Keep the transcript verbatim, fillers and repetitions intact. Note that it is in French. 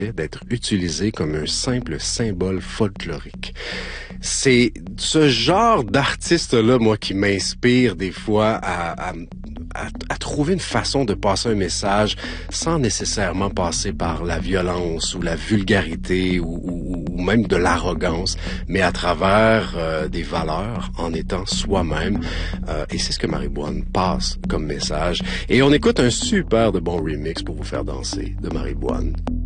d'être utilisé comme un simple symbole folklorique. C'est ce genre d'artiste-là, moi, qui m'inspire des fois à, à, à, à trouver une façon de passer un message sans nécessairement passer par la violence ou la vulgarité ou, ou, ou même de l'arrogance, mais à travers euh, des valeurs, en étant soi-même. Euh, et c'est ce que Marie-Boine passe comme message. Et on écoute un super de bon remix pour vous faire danser de Marie-Boine.